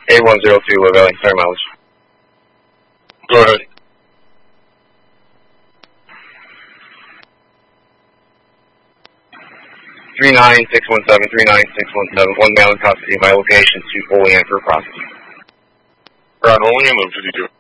8102 Low Valley, sorry mileage. Go ahead. Three 39617, 1 male in custody. My location is 2 Olean for processing. We're on Olean, low 52.